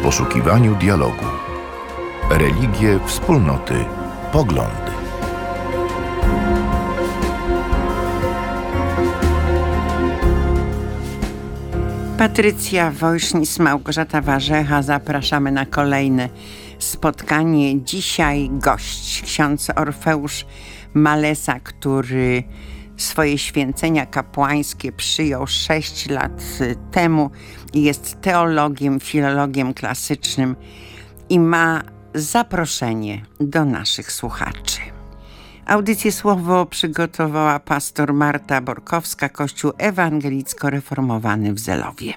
poszukiwaniu dialogu. Religie, wspólnoty, poglądy. Patrycja Wojsznis, Małgorzata Warzecha. Zapraszamy na kolejne spotkanie. Dzisiaj gość, ksiądz Orfeusz Malesa, który swoje święcenia kapłańskie przyjął 6 lat temu. Jest teologiem, filologiem klasycznym i ma zaproszenie do naszych słuchaczy. Audycję słowo przygotowała pastor Marta Borkowska, Kościół Ewangelicko-Reformowany w Zelowie.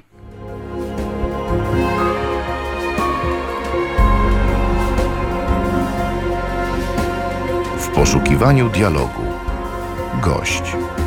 W poszukiwaniu dialogu. Gość.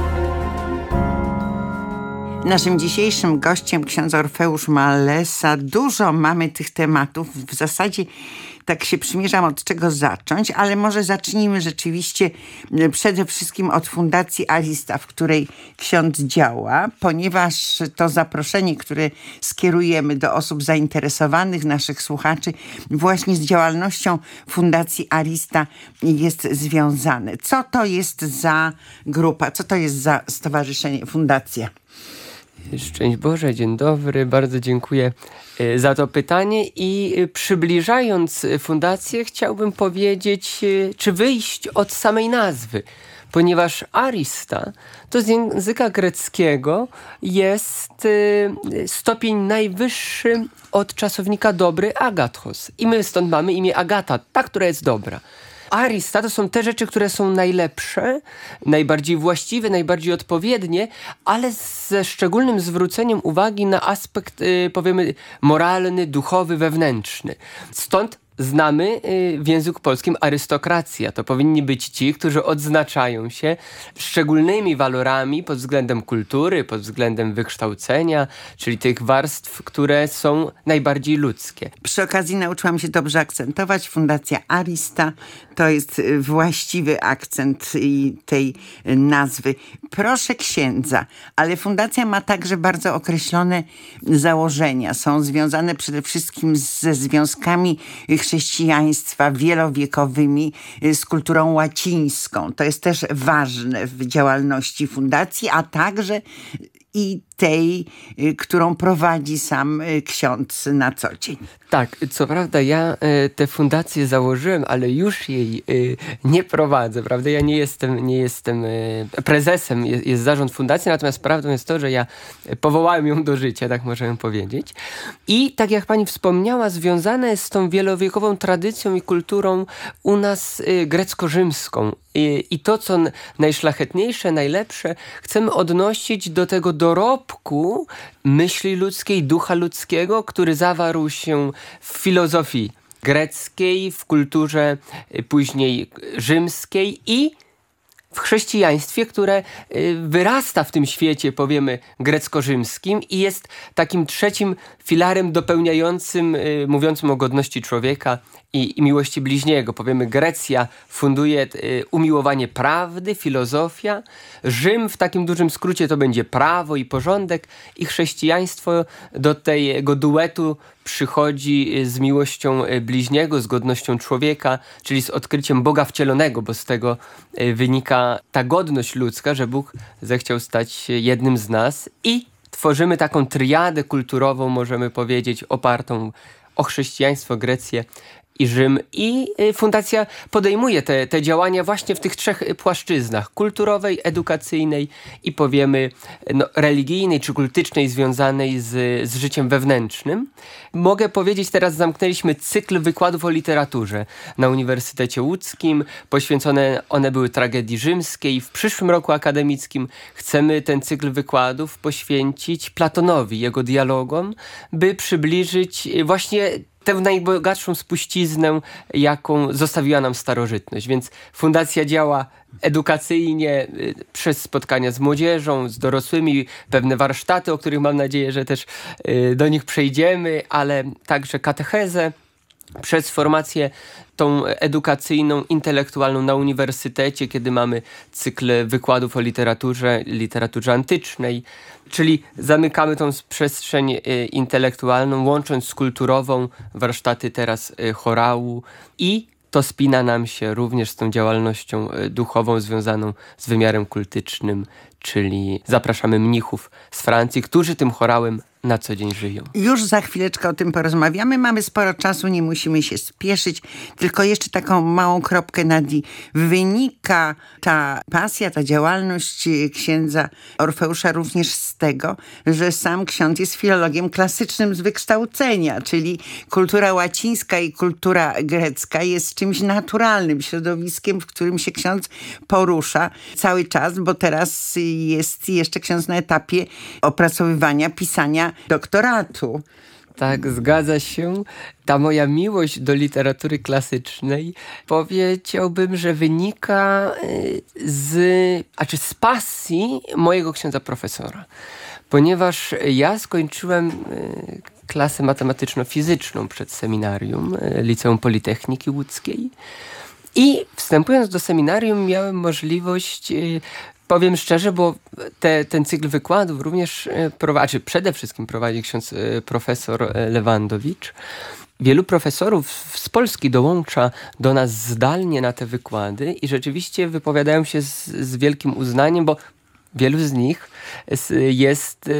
Naszym dzisiejszym gościem ksiądz Orfeusz Malesa. Dużo mamy tych tematów. W zasadzie tak się przymierzam, od czego zacząć, ale może zacznijmy rzeczywiście przede wszystkim od Fundacji Arista, w której ksiądz działa, ponieważ to zaproszenie, które skierujemy do osób zainteresowanych, naszych słuchaczy, właśnie z działalnością Fundacji Arista jest związane. Co to jest za grupa? Co to jest za stowarzyszenie, fundacja? Szczęść Boże, dzień dobry, bardzo dziękuję za to pytanie i przybliżając fundację chciałbym powiedzieć, czy wyjść od samej nazwy, ponieważ arista to z języka greckiego jest stopień najwyższy od czasownika dobry agathos i my stąd mamy imię Agata, ta, która jest dobra. Arista to są te rzeczy, które są najlepsze, najbardziej właściwe, najbardziej odpowiednie, ale ze szczególnym zwróceniem uwagi na aspekt, powiemy, moralny, duchowy, wewnętrzny. Stąd znamy w języku polskim arystokracja. To powinni być ci, którzy odznaczają się szczególnymi walorami pod względem kultury, pod względem wykształcenia, czyli tych warstw, które są najbardziej ludzkie. Przy okazji nauczyłam się dobrze akcentować. Fundacja Arista to jest właściwy akcent tej nazwy. Proszę księdza, ale fundacja ma także bardzo określone założenia. Są związane przede wszystkim ze związkami chrześcijaństwa wielowiekowymi, z kulturą łacińską. To jest też ważne w działalności fundacji, a także i tej, którą prowadzi sam ksiądz na co dzień. Tak, co prawda ja tę fundację założyłem, ale już jej nie prowadzę, prawda? Ja nie jestem prezesem, jest zarząd fundacji, natomiast prawdą jest to, że ja powołałem ją do życia, tak możemy powiedzieć. I tak jak pani wspomniała, związane jest z tą wielowiekową tradycją i kulturą u nas grecko-rzymską. I to, co najszlachetniejsze, najlepsze, chcemy odnosić do tego dorobku myśli ludzkiej, ducha ludzkiego, który zawarł się w filozofii greckiej, w kulturze później rzymskiej i w chrześcijaństwie, które wyrasta w tym świecie, powiemy, grecko-rzymskim i jest takim trzecim filarem dopełniającym, mówiącym o godności człowieka i miłości bliźniego. Powiemy, Grecja funduje umiłowanie prawdy, filozofia. Rzym w takim dużym skrócie to będzie prawo i porządek i chrześcijaństwo do tego duetu przychodzi z miłością bliźniego, z godnością człowieka, czyli z odkryciem Boga wcielonego, bo z tego wynika ta godność ludzka, że Bóg zechciał stać się jednym z nas i tworzymy taką triadę kulturową, możemy powiedzieć, opartą o chrześcijaństwo, Grecję i Rzym. I fundacja podejmuje te działania właśnie w tych 3 płaszczyznach: kulturowej, edukacyjnej i powiemy religijnej czy kultycznej, związanej z życiem wewnętrznym. Mogę powiedzieć, teraz zamknęliśmy cykl wykładów o literaturze na Uniwersytecie Łódzkim. Poświęcone one były tragedii rzymskiej. W przyszłym roku akademickim chcemy ten cykl wykładów poświęcić Platonowi, jego dialogom, by przybliżyć właśnie tę najbogatszą spuściznę, jaką zostawiła nam starożytność. Więc fundacja działa edukacyjnie, przez spotkania z młodzieżą, z dorosłymi, pewne warsztaty, o których mam nadzieję, że też do nich przejdziemy, ale także katechezę przez formację tą edukacyjną, intelektualną na uniwersytecie, kiedy mamy cykl wykładów o literaturze antycznej, czyli zamykamy tą przestrzeń intelektualną, łącząc z kulturową, warsztaty teraz chorału i to spina nam się również z tą działalnością duchową związaną z wymiarem kultycznym, czyli zapraszamy mnichów z Francji, którzy tym chorałem na co dzień żyją. Już za chwileczkę o tym porozmawiamy. Mamy sporo czasu, nie musimy się spieszyć. Tylko jeszcze taką małą kropkę nad i. Wynika ta pasja, ta działalność księdza Orfeusza również z tego, że sam ksiądz jest filologiem klasycznym z wykształcenia, czyli kultura łacińska i kultura grecka jest czymś naturalnym, środowiskiem, w którym się ksiądz porusza cały czas, bo teraz jest jeszcze ksiądz na etapie opracowywania, pisania doktoratu. Tak, zgadza się. Ta moja miłość do literatury klasycznej, powiedziałbym, że wynika z pasji mojego księdza profesora. Ponieważ ja skończyłem klasę matematyczno-fizyczną przed seminarium Liceum Politechniki Łódzkiej i wstępując do seminarium miałem możliwość, powiem szczerze, bo ten cykl wykładów również przede wszystkim prowadzi ksiądz profesor Lewandowicz. Wielu profesorów z Polski dołącza do nas zdalnie na te wykłady i rzeczywiście wypowiadają się z wielkim uznaniem, bo wielu z nich jest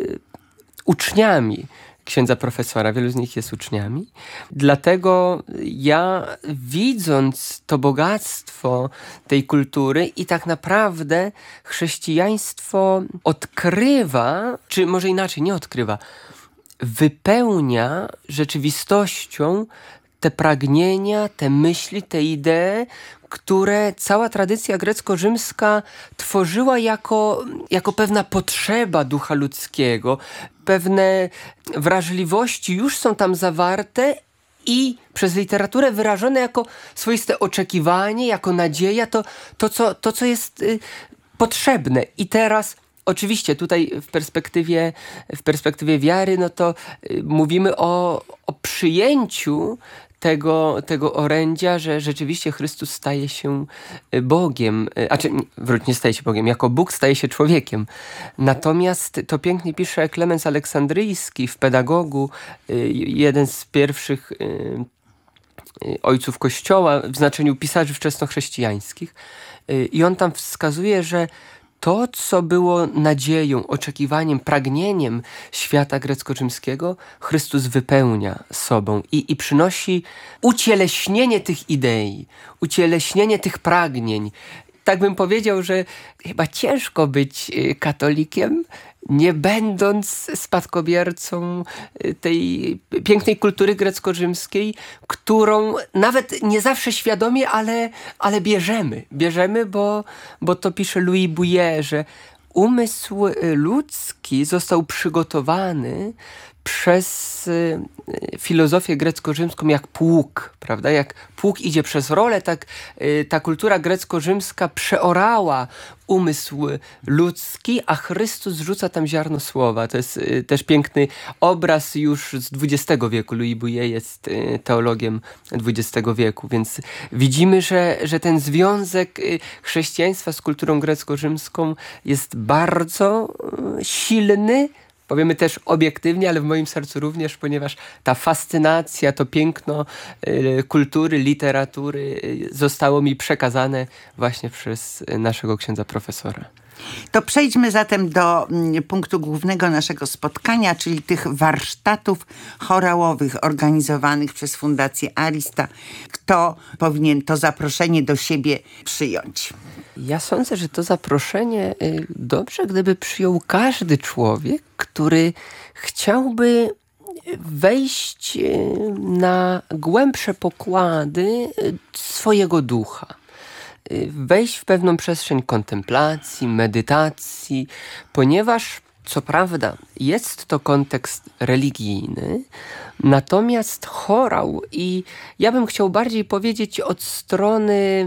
uczniami księdza profesora, wielu z nich jest uczniami. Dlatego ja, widząc to bogactwo tej kultury i tak naprawdę chrześcijaństwo odkrywa, czy może inaczej, nie odkrywa, wypełnia rzeczywistością te pragnienia, te myśli, te idee, które cała tradycja grecko-rzymska tworzyła jako pewna potrzeba ducha ludzkiego. Pewne wrażliwości już są tam zawarte i przez literaturę wyrażone jako swoiste oczekiwanie, jako nadzieja, to co jest potrzebne. I teraz oczywiście tutaj w perspektywie wiary, no to mówimy o przyjęciu tego orędzia, że rzeczywiście Chrystus staje się Bogiem, nie staje się Bogiem, jako Bóg staje się człowiekiem. Natomiast to pięknie pisze Klemens Aleksandryjski w Pedagogu, jeden z pierwszych ojców Kościoła w znaczeniu pisarzy wczesnochrześcijańskich. I on tam wskazuje, że to, co było nadzieją, oczekiwaniem, pragnieniem świata grecko-rzymskiego, Chrystus wypełnia sobą i przynosi ucieleśnienie tych idei, ucieleśnienie tych pragnień. Tak bym powiedział, że chyba ciężko być katolikiem, nie będąc spadkobiercą tej pięknej kultury grecko-rzymskiej, którą nawet nie zawsze świadomie, ale bierzemy. Bierzemy, bo to pisze Louis Bouillet, że umysł ludzki został przygotowany przez filozofię grecko-rzymską jak pług, prawda? Jak pług idzie przez rolę, tak ta kultura grecko-rzymska przeorała umysł ludzki, a Chrystus rzuca tam ziarno słowa. To jest też piękny obraz już z XX wieku. Louis Bouillet jest teologiem XX wieku, więc widzimy, że ten związek chrześcijaństwa z kulturą grecko-rzymską jest bardzo silny. Powiemy też obiektywnie, ale w moim sercu również, ponieważ ta fascynacja, to piękno kultury, literatury zostało mi przekazane właśnie przez naszego księdza profesora. To przejdźmy zatem do punktu głównego naszego spotkania, czyli tych warsztatów chorałowych organizowanych przez Fundację Arista. Kto powinien to zaproszenie do siebie przyjąć? Ja sądzę, że to zaproszenie dobrze, gdyby przyjął każdy człowiek, który chciałby wejść na głębsze pokłady swojego ducha. Wejść w pewną przestrzeń kontemplacji, medytacji, ponieważ co prawda jest to kontekst religijny, natomiast chorał, i ja bym chciał bardziej powiedzieć od strony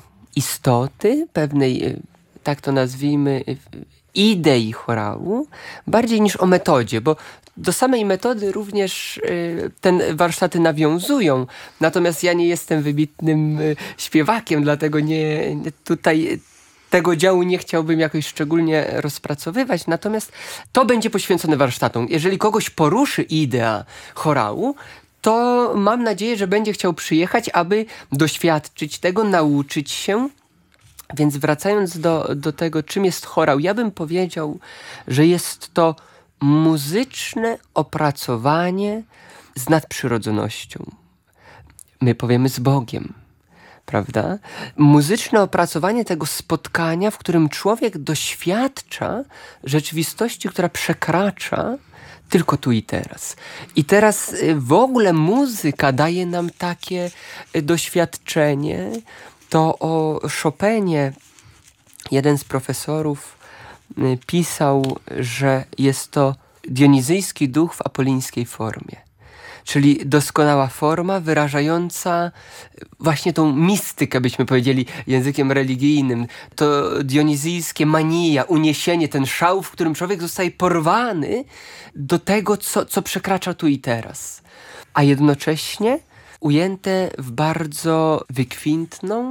istoty, pewnej, tak to nazwijmy, idei chorału, bardziej niż o metodzie, bo do samej metody również te warsztaty nawiązują. Natomiast ja nie jestem wybitnym śpiewakiem, dlatego tutaj tego działu nie chciałbym jakoś szczególnie rozpracowywać. Natomiast to będzie poświęcone warsztatom. Jeżeli kogoś poruszy idea chorału, to mam nadzieję, że będzie chciał przyjechać, aby doświadczyć tego, nauczyć się. Więc wracając do tego, czym jest chorał, ja bym powiedział, że jest to muzyczne opracowanie z nadprzyrodzonością. My powiemy z Bogiem, prawda? Muzyczne opracowanie tego spotkania, w którym człowiek doświadcza rzeczywistości, która przekracza tylko tu i teraz. I teraz w ogóle muzyka daje nam takie doświadczenie. To o Chopinie jeden z profesorów pisał, że jest to dionizyjski duch w apolińskiej formie. Czyli doskonała forma wyrażająca właśnie tą mistykę, byśmy powiedzieli językiem religijnym. To dionizyjskie mania, uniesienie, ten szał, w którym człowiek zostaje porwany do tego, co przekracza tu i teraz. A jednocześnie ujęte w bardzo wykwintną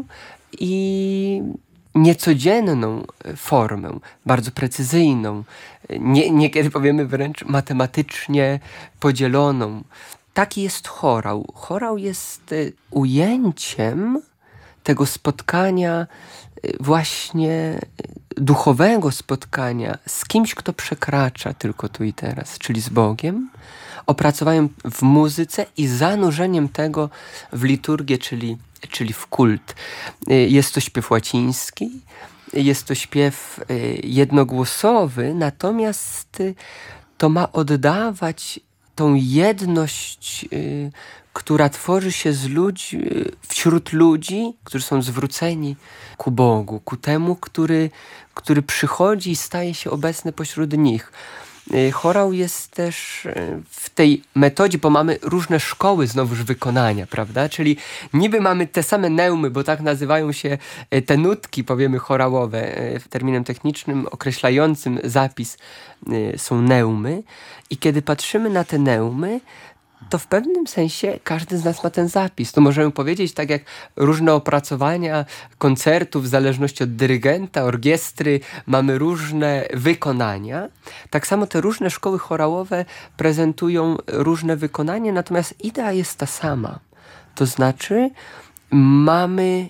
i niecodzienną formę, bardzo precyzyjną, niekiedy powiemy wręcz matematycznie podzieloną. Taki jest chorał. Chorał jest ujęciem tego spotkania, właśnie duchowego spotkania z kimś, kto przekracza tylko tu i teraz, czyli z Bogiem, opracowaniem w muzyce i zanurzeniem tego w liturgię, czyli w kult. Jest to śpiew łaciński, jest to śpiew jednogłosowy, natomiast to ma oddawać tą jedność, która tworzy się wśród ludzi, którzy są zwróceni ku Bogu, ku temu, który przychodzi i staje się obecny pośród nich. Chorał jest też w tej metodzie, bo mamy różne szkoły znowuż wykonania, prawda? Czyli niby mamy te same neumy, bo tak nazywają się te nutki, powiemy chorałowe, terminem technicznym określającym zapis są neumy. I kiedy patrzymy na te neumy, to w pewnym sensie każdy z nas ma ten zapis. To możemy powiedzieć, tak jak różne opracowania koncertów, w zależności od dyrygenta, orkiestry, mamy różne wykonania. Tak samo te różne szkoły chorałowe prezentują różne wykonania, natomiast idea jest ta sama. To znaczy mamy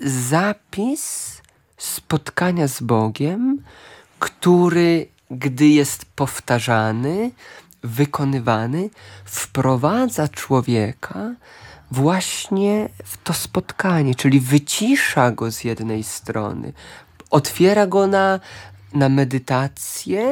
zapis spotkania z Bogiem, który, gdy jest powtarzany, wykonywany, wprowadza człowieka właśnie w to spotkanie, czyli wycisza go z jednej strony, otwiera go na medytację,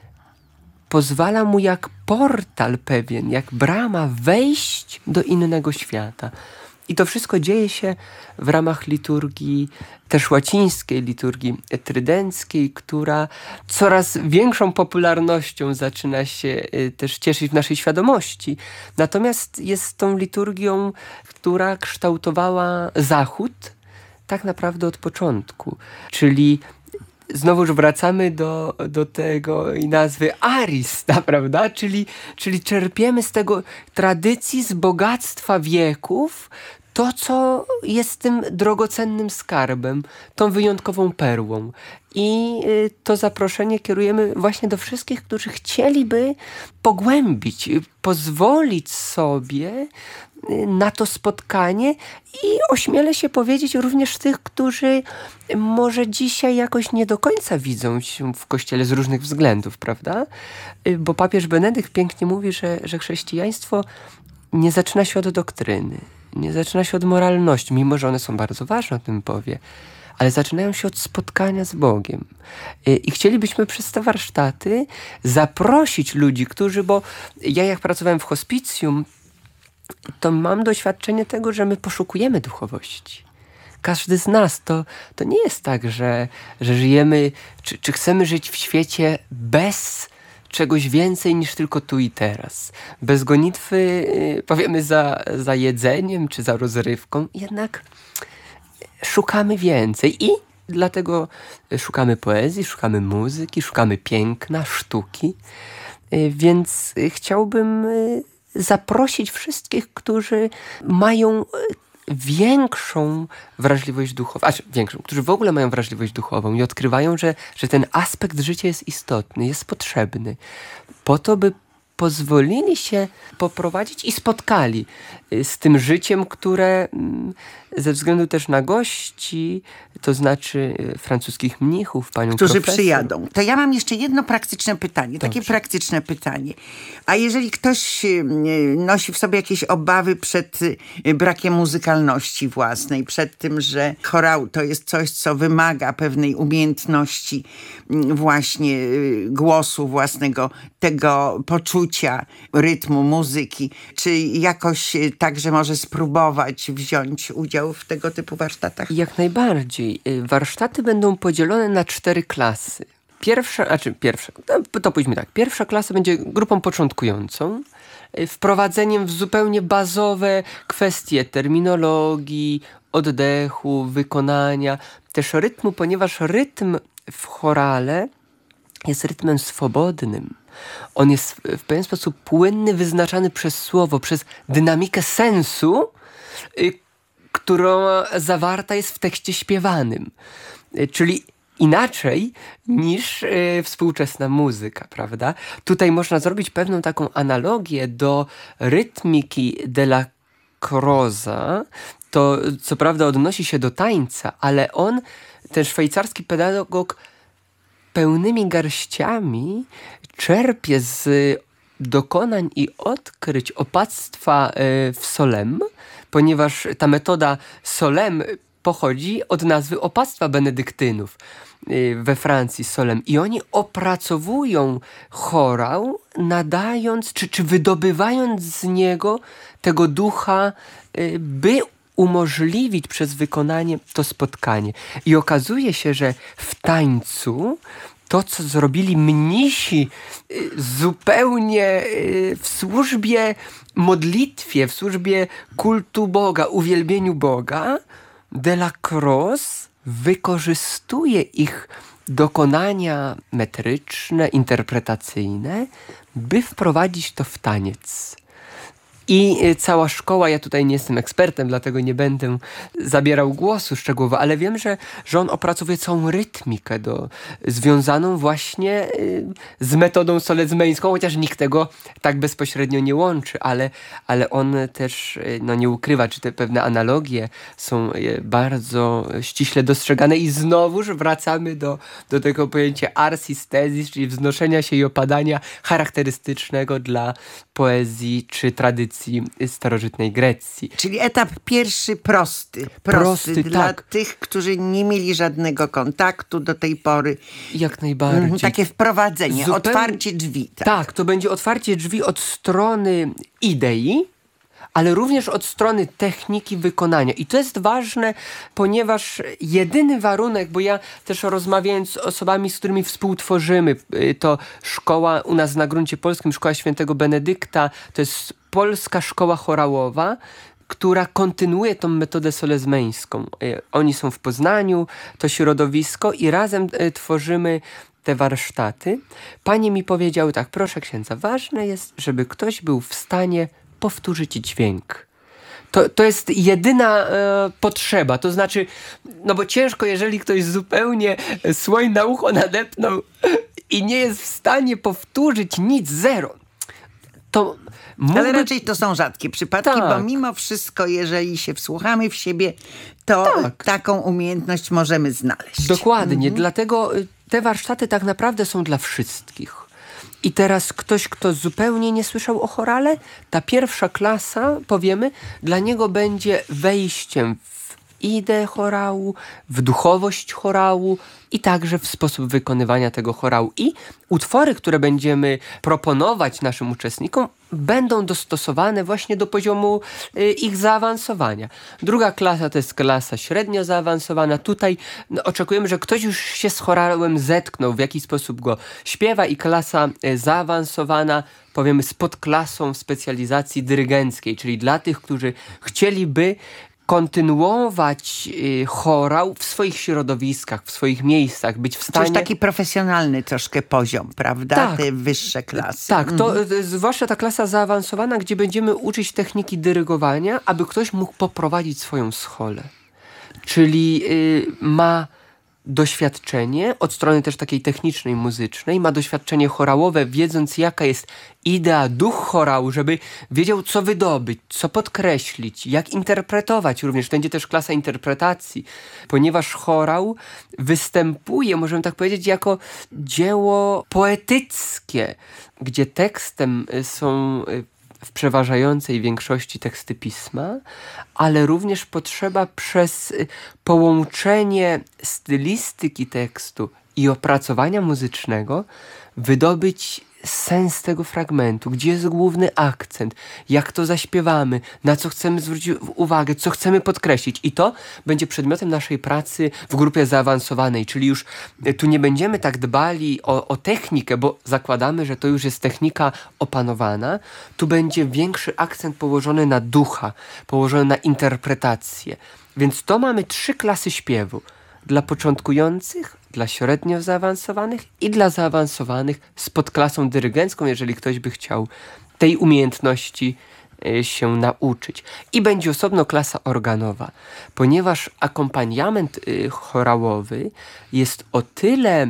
pozwala mu jak portal pewien, jak brama wejść do innego świata. I to wszystko dzieje się w ramach liturgii też łacińskiej, liturgii trydenckiej, która coraz większą popularnością zaczyna się też cieszyć w naszej świadomości. Natomiast jest tą liturgią, która kształtowała Zachód tak naprawdę od początku. Czyli znowuż wracamy do tego i nazwy arista, prawda? Czyli czerpiemy z tego tradycji, z bogactwa wieków, to, co jest tym drogocennym skarbem, tą wyjątkową perłą. I to zaproszenie kierujemy właśnie do wszystkich, którzy chcieliby pogłębić, pozwolić sobie na to spotkanie i ośmielę się powiedzieć również tych, którzy może dzisiaj jakoś nie do końca widzą się w Kościele z różnych względów, prawda? Bo papież Benedykt pięknie mówi, że chrześcijaństwo nie zaczyna się od doktryny, nie zaczyna się od moralności, mimo że one są bardzo ważne, o tym powie, ale zaczynają się od spotkania z Bogiem. I chcielibyśmy przez te warsztaty zaprosić ludzi, bo ja jak pracowałem w hospicjum, to mam doświadczenie tego, że my poszukujemy duchowości. Każdy z nas, to nie jest tak, że żyjemy, czy chcemy żyć w świecie bez czegoś więcej niż tylko tu i teraz. Bez gonitwy, powiemy, za jedzeniem czy za rozrywką, jednak szukamy więcej i dlatego szukamy poezji, szukamy muzyki, szukamy piękna, sztuki. Więc chciałbym zaprosić wszystkich, którzy mają większą wrażliwość duchową, którzy w ogóle mają wrażliwość duchową i odkrywają, że ten aspekt życia jest istotny, jest potrzebny, po to, by pozwolili się poprowadzić i spotkali z tym życiem, które ze względu też na gości, to znaczy francuskich mnichów, panią którzy profesor. przyjadą. To ja mam jeszcze jedno praktyczne pytanie, takie Dobrze. praktyczne pytanie. A jeżeli ktoś nosi w sobie jakieś obawy przed brakiem muzykalności własnej, przed tym, że chorał to jest coś, co wymaga pewnej umiejętności właśnie głosu własnego, tego poczucia rytmu, muzyki, czy jakoś także może spróbować wziąć udział w tego typu warsztatach? Jak najbardziej. Warsztaty będą podzielone na 4 klasy. To pójdźmy tak. Pierwsza klasa będzie grupą początkującą, wprowadzeniem w zupełnie bazowe kwestie terminologii, oddechu, wykonania, też rytmu, ponieważ rytm w chorale jest rytmem swobodnym. On jest w pewien sposób płynny, wyznaczany przez słowo, przez dynamikę sensu, która zawarta jest w tekście śpiewanym. Czyli inaczej niż współczesna muzyka, prawda? Tutaj można zrobić pewną taką analogię do rytmiki Delacroza. To co prawda odnosi się do tańca, ale ten szwajcarski pedagog, pełnymi garściami czerpie z dokonań i odkryć opactwa w Solem, ponieważ ta metoda Solem pochodzi od nazwy opactwa benedyktynów we Francji, Solem. I oni opracowują chorał, nadając, czy wydobywając z niego tego ducha, by umożliwić przez wykonanie to spotkanie. I okazuje się, że w tańcu to, co zrobili mnisi zupełnie w służbie modlitwie, w służbie kultu Boga, uwielbieniu Boga, Delacroze wykorzystuje ich dokonania metryczne, interpretacyjne, by wprowadzić to w taniec. I cała szkoła, ja tutaj nie jestem ekspertem, dlatego nie będę zabierał głosu szczegółowo, ale wiem, że on opracowuje całą rytmikę związaną właśnie z metodą solezmeńską, chociaż nikt tego tak bezpośrednio nie łączy, ale on też nie ukrywa, czy te pewne analogie są bardzo ściśle dostrzegane i znowuż wracamy do tego pojęcia arsistesis, czyli wznoszenia się i opadania charakterystycznego dla poezji czy tradycji starożytnej Grecji. Czyli etap pierwszy prosty dla tak. tych, którzy nie mieli żadnego kontaktu do tej pory. Jak najbardziej. Takie wprowadzenie, otwarcie drzwi. Tak, to będzie otwarcie drzwi od strony idei, ale również od strony techniki wykonania. I to jest ważne, ponieważ jedyny warunek, bo ja też rozmawiając z osobami, z którymi współtworzymy, to szkoła u nas na gruncie polskim, Szkoła Świętego Benedykta, to jest polska szkoła chorałowa, która kontynuuje tą metodę solezmeńską. Oni są w Poznaniu, to środowisko i razem tworzymy te warsztaty. Panie mi powiedziały tak: proszę księdza, ważne jest, żeby ktoś był w stanie powtórzyć dźwięk. To jest jedyna potrzeba. To znaczy, bo ciężko, jeżeli ktoś zupełnie słoń na ucho nadepnął i nie jest w stanie powtórzyć nic, zero. Ale raczej to są rzadkie przypadki, tak. Bo mimo wszystko, jeżeli się wsłuchamy w siebie, to taką umiejętność możemy znaleźć. Dokładnie. Dlatego te warsztaty tak naprawdę są dla wszystkich. I teraz ktoś, kto zupełnie nie słyszał o chorale, ta pierwsza klasa, powiemy, dla niego będzie wejściem w ideę chorału, w duchowość chorału i także w sposób wykonywania tego chorału. I utwory, które będziemy proponować naszym uczestnikom, będą dostosowane właśnie do poziomu ich zaawansowania. Druga klasa to jest klasa średnio zaawansowana. Tutaj oczekujemy, że ktoś już się z chorałem zetknął, w jaki sposób go śpiewa, i klasa zaawansowana, powiemy, z podklasą w specjalizacji dyrygenckiej, czyli dla tych, którzy chcieliby kontynuować chorał w swoich środowiskach, w swoich miejscach, być w To stanie... jest taki profesjonalny troszkę poziom, prawda? Tak. Te wyższe klasy. Tak, to zwłaszcza ta klasa zaawansowana, gdzie będziemy uczyć techniki dyrygowania, aby ktoś mógł poprowadzić swoją scholę. Czyli ma doświadczenie od strony też takiej technicznej, muzycznej, ma doświadczenie chorałowe, wiedząc jaka jest idea, duch chorału, żeby wiedział co wydobyć, co podkreślić, jak interpretować również. Będzie też klasa interpretacji, ponieważ chorał występuje, możemy tak powiedzieć, jako dzieło poetyckie, gdzie tekstem są w przeważającej większości teksty pisma, ale również potrzeba przez połączenie stylistyki tekstu i opracowania muzycznego wydobyć sens tego fragmentu, gdzie jest główny akcent, jak to zaśpiewamy, na co chcemy zwrócić uwagę, co chcemy podkreślić. I to będzie przedmiotem naszej pracy w grupie zaawansowanej, czyli już tu nie będziemy tak dbali o technikę, bo zakładamy, że to już jest technika opanowana. Tu będzie większy akcent położony na ducha, położony na interpretację. Więc to mamy 3 klasy śpiewu. Dla początkujących, dla średnio zaawansowanych i dla zaawansowanych z podklasą dyrygencką, jeżeli ktoś by chciał tej umiejętności się nauczyć. I będzie osobno klasa organowa, ponieważ akompaniament chorałowy jest o tyle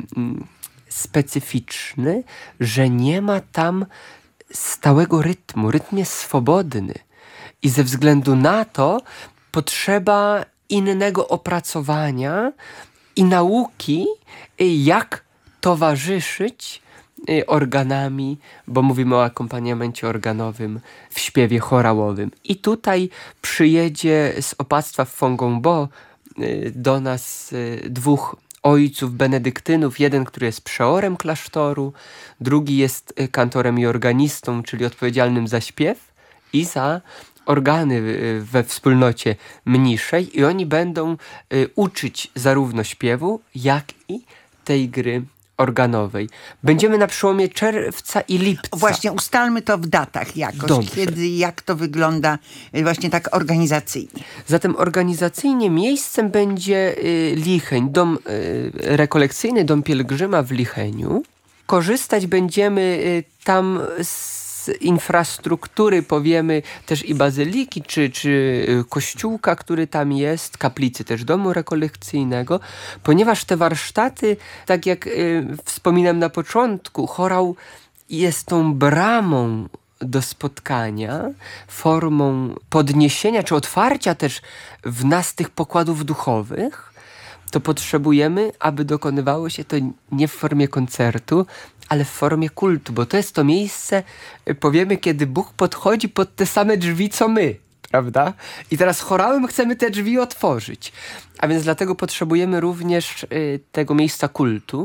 specyficzny, że nie ma tam stałego rytmu. Rytm jest swobodny i ze względu na to potrzeba innego opracowania i nauki, jak towarzyszyć organami, bo mówimy o akompaniamencie organowym w śpiewie chorałowym. I tutaj przyjedzie z opactwa w Fongongbo do nas 2 ojców benedyktynów. Jeden, który jest przeorem klasztoru, drugi jest kantorem i organistą, czyli odpowiedzialnym za śpiew i za organy we wspólnocie mniszej, i oni będą uczyć zarówno śpiewu, jak i tej gry organowej. Będziemy na przełomie czerwca i lipca. Właśnie ustalmy to w datach jakoś. Dobrze. Kiedy, jak to wygląda właśnie tak organizacyjnie. Zatem organizacyjnie miejscem będzie Licheń, dom rekolekcyjny, dom pielgrzyma w Licheniu. Korzystać będziemy tam z infrastruktury, powiemy też i bazyliki, czy kościółka, który tam jest, kaplicy też domu rekolekcyjnego, ponieważ te warsztaty, tak jak wspominałem na początku, chorał jest tą bramą do spotkania, formą podniesienia czy otwarcia też w nas tych pokładów duchowych, to potrzebujemy, aby dokonywało się to nie w formie koncertu, ale w formie kultu, bo to jest to miejsce, powiemy, kiedy Bóg podchodzi pod te same drzwi, co my, prawda? I teraz chorałem chcemy te drzwi otworzyć. A więc dlatego potrzebujemy również tego miejsca kultu.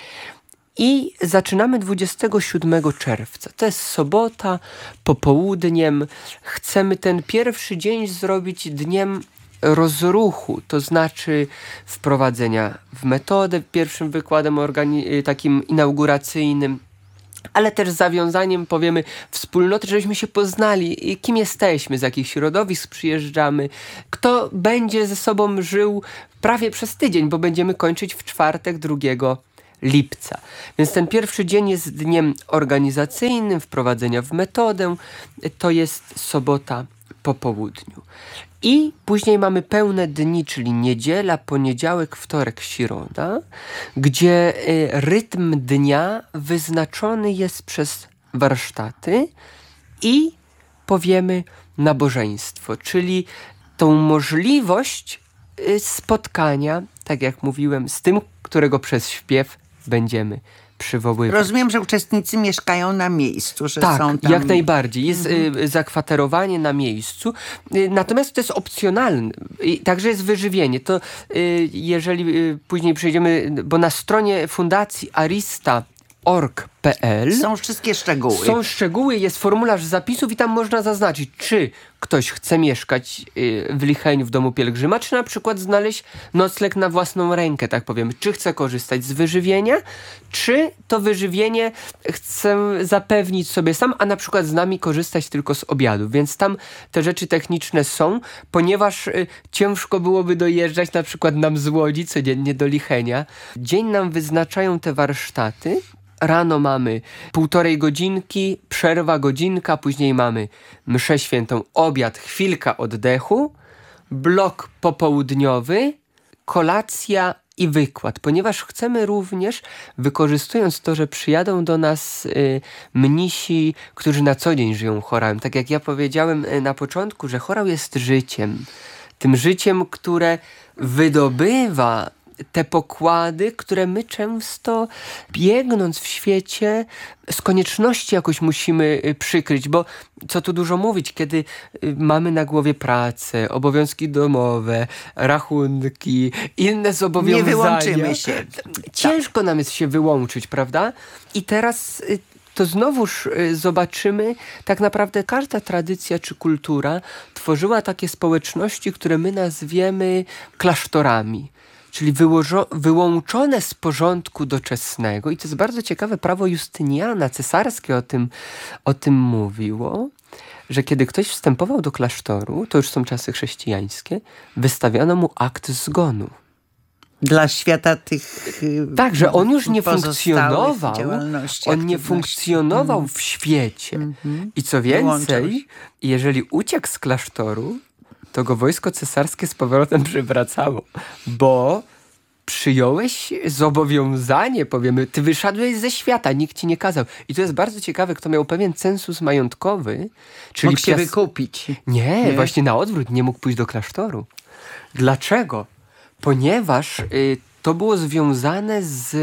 I zaczynamy 27 czerwca. To jest sobota, popołudniem. Chcemy ten pierwszy dzień zrobić dniem rozruchu, to znaczy wprowadzenia w metodę, pierwszym wykładem takim inauguracyjnym, ale też zawiązaniem, powiemy, wspólnoty, żebyśmy się poznali, kim jesteśmy, z jakich środowisk przyjeżdżamy, kto będzie ze sobą żył prawie przez tydzień, bo będziemy kończyć w czwartek 2 lipca. Więc ten pierwszy dzień jest dniem organizacyjnym, wprowadzenia w metodę, to jest sobota po południu. I później mamy pełne dni, czyli niedziela, poniedziałek, wtorek, środa, gdzie rytm dnia wyznaczony jest przez warsztaty i powiemy nabożeństwo, czyli tą możliwość spotkania, tak jak mówiłem, z tym, którego przez śpiew będziemy przywoływać. Rozumiem, że uczestnicy mieszkają na miejscu, że tak, są tam... jak najbardziej. Jest zakwaterowanie na miejscu. Natomiast to jest opcjonalne. Także jest wyżywienie. To jeżeli później przejdziemy, bo na stronie Fundacji Arista www.org.pl. Są wszystkie szczegóły. Są szczegóły, jest formularz zapisów i tam można zaznaczyć, czy ktoś chce mieszkać w Licheniu w domu pielgrzyma, czy na przykład znaleźć nocleg na własną rękę, tak powiem. Czy chce korzystać z wyżywienia, czy to wyżywienie chce zapewnić sobie sam, a na przykład z nami korzystać tylko z obiadu. Więc tam te rzeczy techniczne są, ponieważ ciężko byłoby dojeżdżać na przykład nam z Łodzi codziennie do Lichenia. Dzień nam wyznaczają te warsztaty. Rano mamy 1,5 godzinki, przerwa godzinka, później mamy mszę świętą, obiad, chwilka oddechu, blok popołudniowy, kolacja i wykład, ponieważ chcemy również, wykorzystując to, że przyjadą do nas mnisi, którzy na co dzień żyją chorałem. Tak jak ja powiedziałem na początku, że chorał jest życiem. Tym życiem, które wydobywa te pokłady, które my często biegnąc w świecie z konieczności jakoś musimy przykryć, bo co tu dużo mówić, kiedy mamy na głowie pracę, obowiązki domowe, rachunki, inne zobowiązania. Nie wyłączymy się. Ciężko nam jest się wyłączyć, prawda? I teraz to znowuż zobaczymy, tak naprawdę każda tradycja czy kultura tworzyła takie społeczności, które my nazwiemy klasztorami. Czyli wyłączone z porządku doczesnego. I to jest bardzo ciekawe, prawo Justyniana cesarskie o tym mówiło, że kiedy ktoś wstępował do klasztoru, to już są czasy chrześcijańskie, wystawiano mu akt zgonu. Dla świata tych tak, że on już nie funkcjonował. On nie aktywności. funkcjonował w świecie. I co więcej, jeżeli uciekł z klasztoru, to go wojsko cesarskie z powrotem przywracało, bo przyjąłeś zobowiązanie, powiemy, ty wyszedłeś ze świata, nikt ci nie kazał. I to jest bardzo ciekawe, kto miał pewien census majątkowy, czyli mógł się wykupić. Nie, właśnie na odwrót, nie mógł pójść do klasztoru. Dlaczego? Ponieważ to było związane z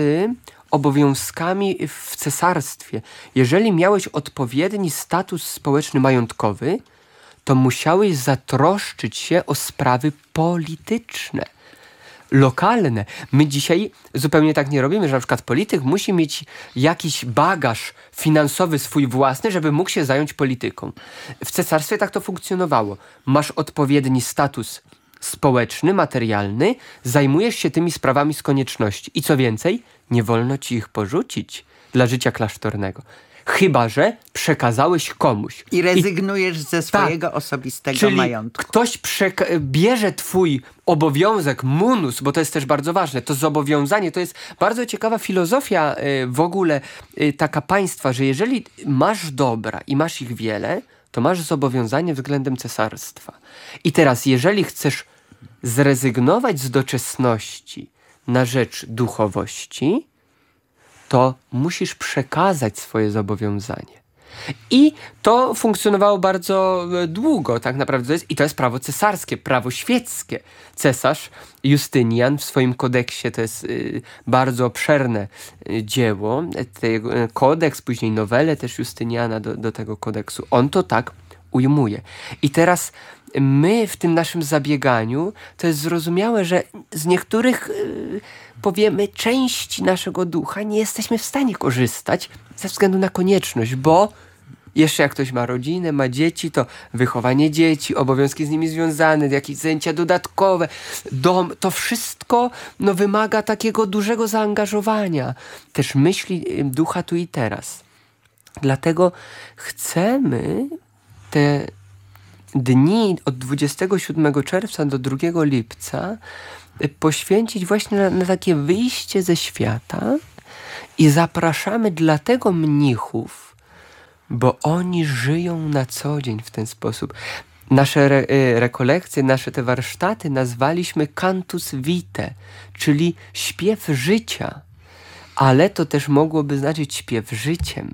obowiązkami w cesarstwie. Jeżeli miałeś odpowiedni status społeczny-majątkowy, to musiałeś zatroszczyć się o sprawy polityczne, lokalne. My dzisiaj zupełnie tak nie robimy, że na przykład polityk musi mieć jakiś bagaż finansowy swój własny, żeby mógł się zająć polityką. W cesarstwie tak to funkcjonowało. Masz odpowiedni status społeczny, materialny, zajmujesz się tymi sprawami z konieczności. I co więcej, nie wolno ci ich porzucić dla życia klasztornego. Chyba że przekazałeś komuś. I rezygnujesz ze swojego osobistego czyli majątku. Ktoś bierze twój obowiązek, munus, bo to jest też bardzo ważne, to zobowiązanie, to jest bardzo ciekawa filozofia w ogóle taka państwa, że jeżeli masz dobra i masz ich wiele, to masz zobowiązanie względem cesarstwa. I teraz, jeżeli chcesz zrezygnować z doczesności na rzecz duchowości, to musisz przekazać swoje zobowiązanie. I to funkcjonowało bardzo długo, tak naprawdę. To jest prawo cesarskie, prawo świeckie. Cesarz Justynian w swoim kodeksie, to jest bardzo obszerne dzieło, kodeks, później nowele też Justyniana do tego kodeksu. On to tak ujmuje. I teraz my w tym naszym zabieganiu, to jest zrozumiałe, że z niektórych, powiemy, części naszego ducha nie jesteśmy w stanie korzystać ze względu na konieczność, bo jeszcze jak ktoś ma rodzinę, ma dzieci, to wychowanie dzieci, obowiązki z nimi związane, jakieś zajęcia dodatkowe, dom, to wszystko wymaga takiego dużego zaangażowania. Też myśli ducha tu i teraz. Dlatego chcemy te dni od 27 czerwca do 2 lipca poświęcić właśnie na takie wyjście ze świata i zapraszamy dlatego mnichów, bo oni żyją na co dzień w ten sposób. Nasze rekolekcje, nasze te warsztaty nazwaliśmy Cantus Vitae, czyli śpiew życia, ale to też mogłoby znaczyć śpiew życiem.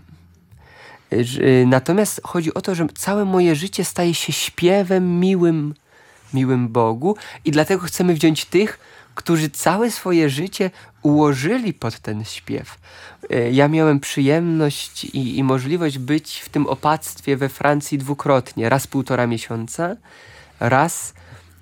Natomiast chodzi o to, że całe moje życie staje się śpiewem miłym Bogu i dlatego chcemy wziąć tych, którzy całe swoje życie ułożyli pod ten śpiew. Ja miałem przyjemność i możliwość być w tym opactwie we Francji dwukrotnie. Raz 1,5 miesiąca, raz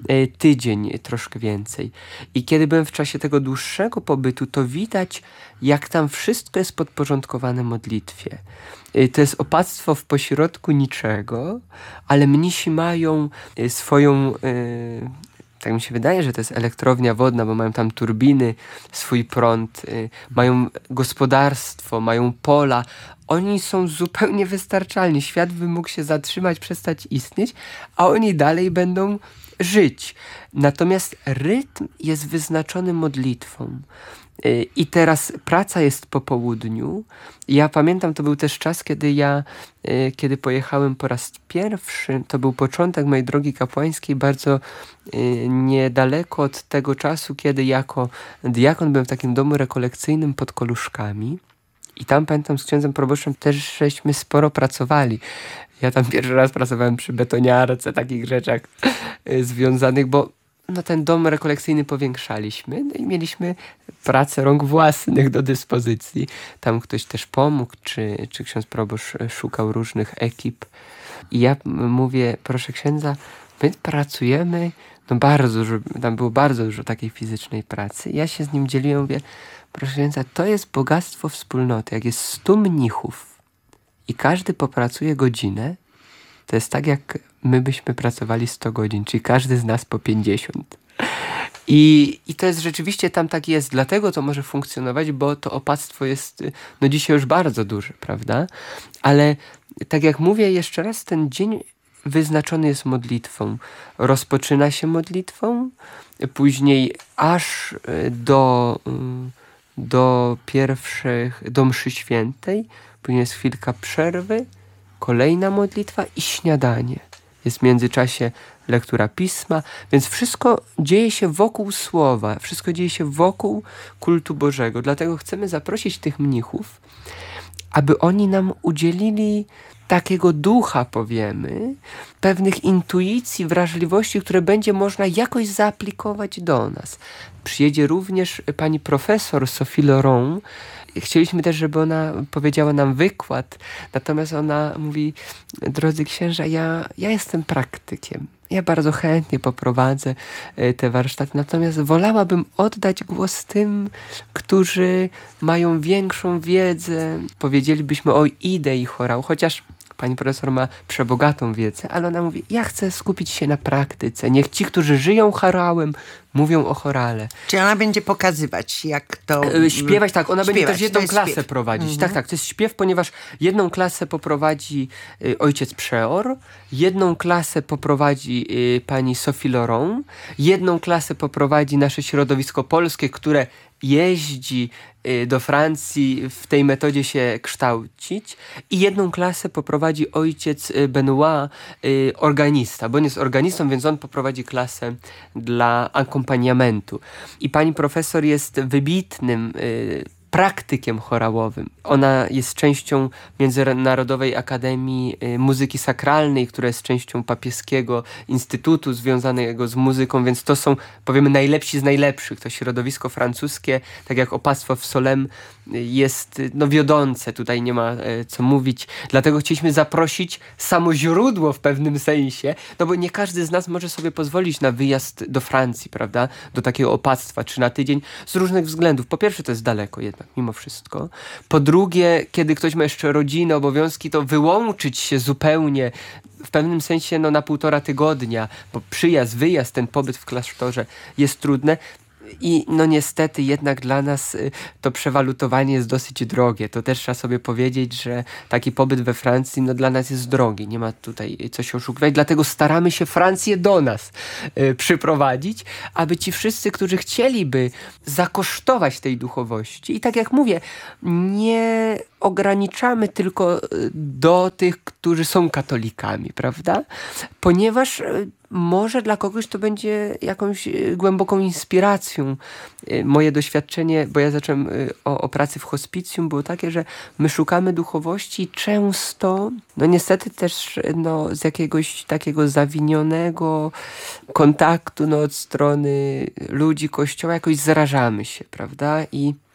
tydzień troszkę więcej. I kiedy byłem w czasie tego dłuższego pobytu, to widać, jak tam wszystko jest podporządkowane modlitwie. To jest opactwo w pośrodku niczego, ale mnisi mają swoją... Tak mi się wydaje, że to jest elektrownia wodna, bo mają tam turbiny, swój prąd, mają gospodarstwo, mają pola. Oni są zupełnie wystarczalni. Świat by mógł się zatrzymać, przestać istnieć, a oni dalej będą żyć. Natomiast rytm jest wyznaczony modlitwą. I teraz praca jest po południu. Ja pamiętam, to był też czas, kiedy pojechałem po raz pierwszy, to był początek mojej drogi kapłańskiej, bardzo niedaleko od tego czasu, kiedy jako diakon byłem w takim domu rekolekcyjnym pod Koluszkami. I tam pamiętam, z księdzem proboszczem też żeśmy sporo pracowali. Ja tam pierwszy raz pracowałem przy betoniarce, takich rzeczach związanych, bo ten dom rekolekcyjny powiększaliśmy, no i mieliśmy pracę rąk własnych do dyspozycji. Tam ktoś też pomógł, czy ksiądz proboszcz szukał różnych ekip. I ja mówię, proszę księdza, my pracujemy, bardzo dużo, tam było bardzo dużo takiej fizycznej pracy. Ja się z nim dzieliłem, mówię, proszę księdza, to jest bogactwo wspólnoty. Jak jest 100 mnichów i każdy popracuje godzinę, to jest tak, jak my byśmy pracowali 100 godzin, czyli każdy z nas po 50. I to jest rzeczywiście, tam tak jest, dlatego to może funkcjonować, bo to opactwo jest dzisiaj już bardzo duże, prawda? Ale tak jak mówię jeszcze raz, ten dzień wyznaczony jest modlitwą. Rozpoczyna się modlitwą, później aż do mszy świętej, później jest chwilka przerwy, kolejna modlitwa i śniadanie. Jest w międzyczasie lektura pisma, więc wszystko dzieje się wokół słowa, wszystko dzieje się wokół kultu Bożego. Dlatego chcemy zaprosić tych mnichów, aby oni nam udzielili takiego ducha, powiemy, pewnych intuicji, wrażliwości, które będzie można jakoś zaaplikować do nas. Przyjedzie również pani profesor Sophie Laurent. Chcieliśmy też, żeby ona powiedziała nam wykład, natomiast ona mówi, drodzy księża, ja jestem praktykiem. Ja bardzo chętnie poprowadzę te warsztaty, natomiast wolałabym oddać głos tym, którzy mają większą wiedzę. Powiedzielibyśmy o idei chorału, chociaż pani profesor ma przebogatą wiedzę, ale ona mówi, ja chcę skupić się na praktyce. Niech ci, którzy żyją chorałem, mówią o chorale. Czy ona będzie pokazywać, jak to... Śpiewać, tak. Ona będzie też jedną klasę śpiew. prowadzić. Tak. To jest śpiew, ponieważ jedną klasę poprowadzi ojciec przeor, jedną klasę poprowadzi pani Sophie Laurent, jedną klasę poprowadzi nasze środowisko polskie, które jeździ do Francji w tej metodzie się kształcić, i jedną klasę poprowadzi ojciec Benoit, organista, bo on jest organistą, więc on poprowadzi klasę dla akompaniamentu. I pani profesor jest wybitnym praktykiem chorałowym. Ona jest częścią Międzynarodowej Akademii Muzyki Sakralnej, która jest częścią papieskiego instytutu związanego z muzyką, więc to są, powiemy, najlepsi z najlepszych. To środowisko francuskie, tak jak opactwo w Solem, jest wiodące. Tutaj nie ma co mówić. Dlatego chcieliśmy zaprosić samo źródło w pewnym sensie, bo nie każdy z nas może sobie pozwolić na wyjazd do Francji, prawda? Do takiego opactwa, czy na tydzień, z różnych względów. Po pierwsze, to jest daleko jednak, mimo wszystko. Po drugie, kiedy ktoś ma jeszcze rodzinę, obowiązki, to wyłączyć się zupełnie w pewnym sensie na 1,5 tygodnia, bo przyjazd, wyjazd, ten pobyt w klasztorze jest trudne. I niestety jednak dla nas to przewalutowanie jest dosyć drogie. To też trzeba sobie powiedzieć, że taki pobyt we Francji dla nas jest drogi. Nie ma tutaj co się oszukiwać. Dlatego staramy się Francję do nas przyprowadzić, aby ci wszyscy, którzy chcieliby zakosztować tej duchowości. I tak jak mówię, nie ograniczamy tylko do tych, którzy są katolikami, prawda? Ponieważ może dla kogoś to będzie jakąś głęboką inspiracją. Moje doświadczenie, bo ja zacząłem o pracy w hospicjum, było takie, że my szukamy duchowości i często, niestety też z jakiegoś takiego zawinionego kontaktu od strony ludzi Kościoła jakoś zarażamy się, prawda?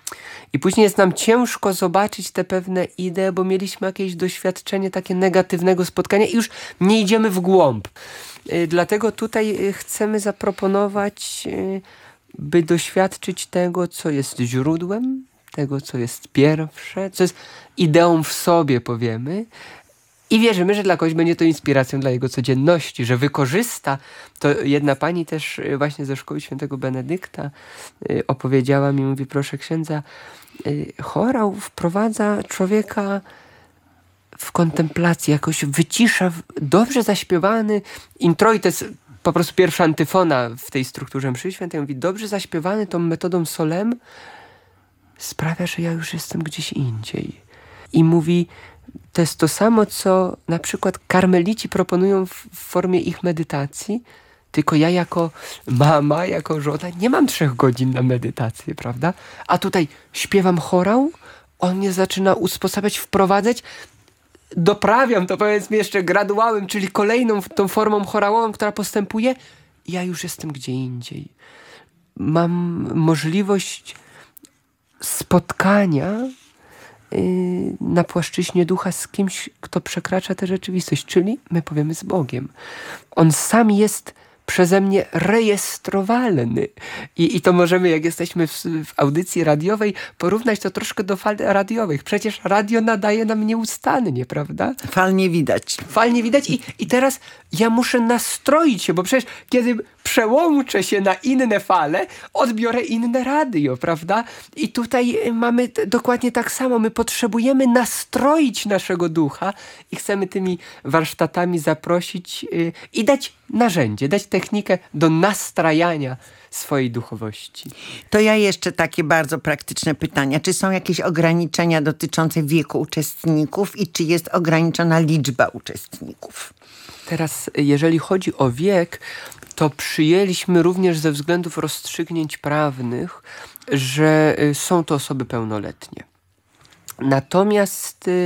I później jest nam ciężko zobaczyć te pewne idee, bo mieliśmy jakieś doświadczenie takie negatywnego spotkania i już nie idziemy w głąb. Dlatego tutaj chcemy zaproponować, by doświadczyć tego, co jest źródłem, tego, co jest pierwsze, co jest ideą w sobie, powiemy. I wierzymy, że dla kogoś będzie to inspiracją dla jego codzienności, że wykorzysta. To jedna pani też właśnie ze szkoły świętego Benedykta opowiedziała mi, mówi, proszę księdza, chorał wprowadza człowieka w kontemplację, jakoś wycisza, dobrze zaśpiewany introit, to jest po prostu pierwsza antyfona w tej strukturze mszy świętej, mówi, dobrze zaśpiewany tą metodą solem sprawia, że ja już jestem gdzieś indziej. I mówi, to jest to samo, co na przykład karmelici proponują w formie ich medytacji, tylko ja jako mama, jako żona nie mam 3 godzin na medytację, prawda? A tutaj śpiewam chorał, on mnie zaczyna usposabiać, wprowadzać, doprawiam to, powiedzmy, jeszcze graduałem, czyli kolejną tą formą chorałową, która postępuje, ja już jestem gdzie indziej. Mam możliwość spotkania na płaszczyźnie ducha z kimś, kto przekracza tę rzeczywistość, czyli my powiemy z Bogiem. On sam jest przeze mnie rejestrowalny. I to możemy, jak jesteśmy w audycji radiowej, porównać to troszkę do fal radiowych. Przecież radio nadaje nam nieustannie, prawda? Fal nie widać. Fal nie widać i teraz ja muszę nastroić się, bo przecież kiedy przełączę się na inne fale, odbiorę inne radio, prawda? I tutaj mamy dokładnie tak samo. My potrzebujemy nastroić naszego ducha i chcemy tymi warsztatami zaprosić i dać narzędzie, dać technikę do nastrajania swojej duchowości. To ja jeszcze takie bardzo praktyczne pytania. Czy są jakieś ograniczenia dotyczące wieku uczestników i czy jest ograniczona liczba uczestników? Teraz, jeżeli chodzi o wiek, to przyjęliśmy również ze względów rozstrzygnięć prawnych, że są to osoby pełnoletnie. Natomiast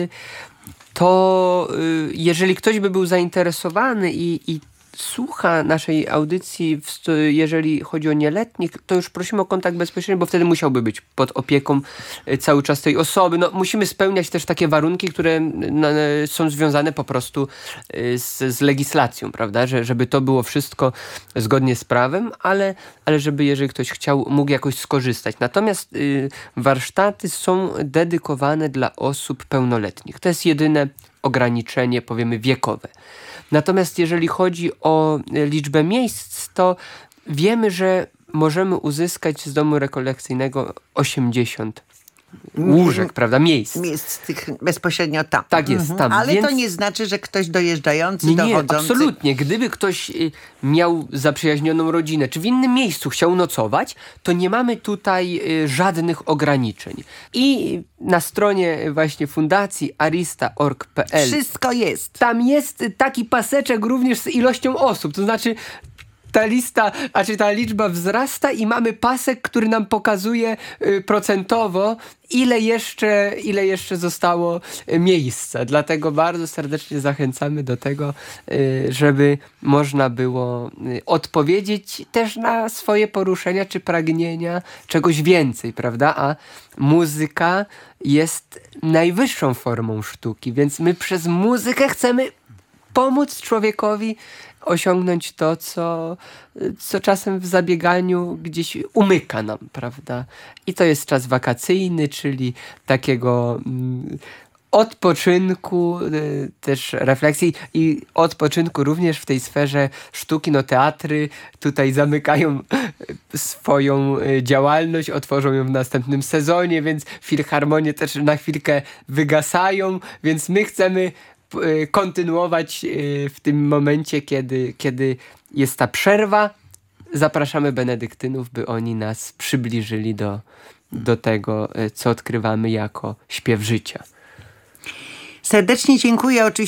to, jeżeli ktoś by był zainteresowany i słucha naszej audycji, jeżeli chodzi o nieletnich, to już prosimy o kontakt bezpośredni, bo wtedy musiałby być pod opieką cały czas tej osoby. No, musimy spełniać też takie warunki, które są związane po prostu z legislacją, prawda? Żeby to było wszystko zgodnie z prawem, ale żeby, jeżeli ktoś chciał, mógł jakoś skorzystać. Natomiast warsztaty są dedykowane dla osób pełnoletnich. To jest jedyne ograniczenie, powiemy, wiekowe. Natomiast jeżeli chodzi o liczbę miejsc, to wiemy, że możemy uzyskać z domu rekolekcyjnego 80 łóżek, prawda, miejsc. Miejsc tych bezpośrednio tam. Tak jest, tam. Ale więc to nie znaczy, że ktoś dojeżdżający, nie, dochodzący... absolutnie. Gdyby ktoś miał zaprzyjaźnioną rodzinę, czy w innym miejscu chciał nocować, to nie mamy tutaj żadnych ograniczeń. I na stronie właśnie fundacji arista.org.pl wszystko jest. tam jest taki paseczek również z ilością osób, to znaczy ta lista, ta liczba wzrasta i mamy pasek, który nam pokazuje procentowo, ile jeszcze zostało miejsca. Dlatego bardzo serdecznie zachęcamy do tego, żeby można było odpowiedzieć też na swoje poruszenia czy pragnienia czegoś więcej, prawda? A muzyka jest najwyższą formą sztuki, więc my przez muzykę chcemy pomóc człowiekowi osiągnąć to, co czasem w zabieganiu gdzieś umyka nam, prawda? I to jest czas wakacyjny, czyli takiego odpoczynku, też refleksji i odpoczynku również w tej sferze sztuki. No, teatry tutaj zamykają swoją działalność, otworzą ją w następnym sezonie, więc filharmonie też na chwilkę wygasają, więc my chcemy kontynuować w tym momencie, kiedy jest ta przerwa. Zapraszamy benedyktynów, by oni nas przybliżyli do tego, co odkrywamy jako śpiew życia. Serdecznie dziękuję oczywiście